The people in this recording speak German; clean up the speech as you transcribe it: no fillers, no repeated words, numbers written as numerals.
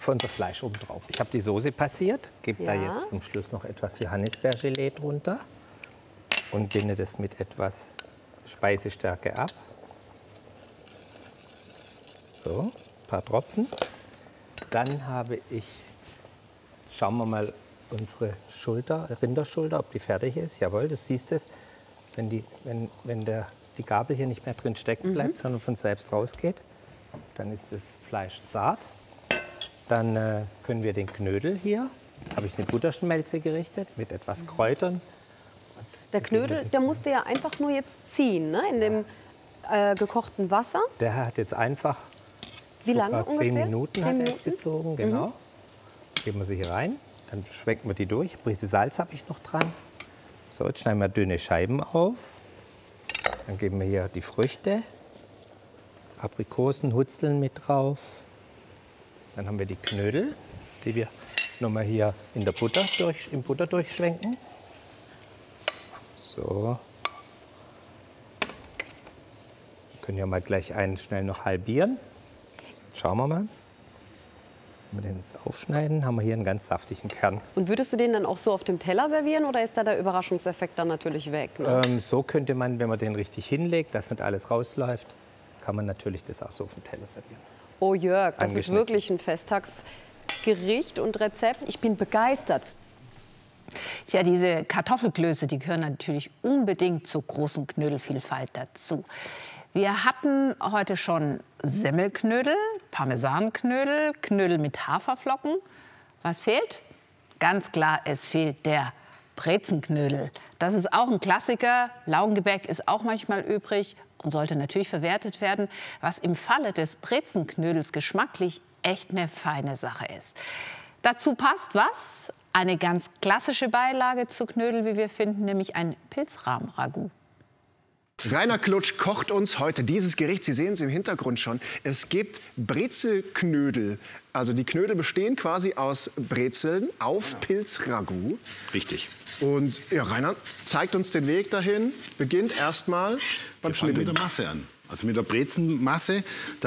wir unser Fleisch oben drauf. Ich habe die Soße passiert, gebe da Ja. jetzt zum Schluss noch etwas Johannisbeergelee drunter und binde das mit etwas Speisestärke ab. So, ein paar Tropfen. Dann habe ich, schauen wir mal, unsere Rinderschulter, ob die fertig ist. Jawohl, du siehst es, wenn die Gabel hier nicht mehr drin stecken bleibt, sondern von selbst rausgeht, dann ist das Fleisch zart. Dann können wir den Knödel hier, habe ich eine Butterschmelze gerichtet mit etwas Kräutern. Der Knödel, der musste ja einfach nur jetzt ziehen, ne? In dem gekochten Wasser. Der hat jetzt einfach Wie lange etwa ungefähr? 10 Minuten 10 hat er Minuten? jetzt gezogen, genau. Geben wir sie hier rein, dann schwenken wir die durch. Eine Prise Salz habe ich noch dran. So, jetzt schneiden wir dünne Scheiben auf. Dann geben wir hier die Früchte, Aprikosen, Hutzeln mit drauf. Dann haben wir die Knödel, die wir nochmal hier in der Butter durchschwenken. So. Wir können ja mal gleich einen schnell noch halbieren. Schauen wir mal. Wenn wir den jetzt aufschneiden, haben wir hier einen ganz saftigen Kern. Und würdest du den dann auch so auf dem Teller servieren oder ist da der Überraschungseffekt dann natürlich weg? Ne? So könnte man, wenn man den richtig hinlegt, dass nicht alles rausläuft, kann man natürlich das auch so auf dem Teller servieren. Oh Jörg, das ist Angeschnitten. wirklich ein Festtagsgericht und Rezept. Ich bin begeistert. Tja, diese Kartoffelklöße, die gehören natürlich unbedingt zur großen Knödelvielfalt dazu. Wir hatten heute schon Semmelknödel, Parmesanknödel, Knödel mit Haferflocken. Was fehlt? Ganz klar, es fehlt der Brezenknödel. Das ist auch ein Klassiker. Laugengebäck ist auch manchmal übrig und sollte natürlich verwertet werden, was im Falle des Brezenknödels geschmacklich echt eine feine Sache ist. Dazu passt was? Eine ganz klassische Beilage zu Knödel, wie wir finden, nämlich ein Pilzrahm-Ragout. Rainer Klutsch kocht uns heute dieses Gericht. Sie sehen es im Hintergrund schon. Es gibt Brezelknödel. Also die Knödel bestehen quasi aus Brezeln auf Pilzragout. Richtig. Und ja, Rainer zeigt uns den Weg dahin. Beginnt erstmal beim Wir fangen mit Schnibbeln. der Masse an. Also mit der Brezenmasse.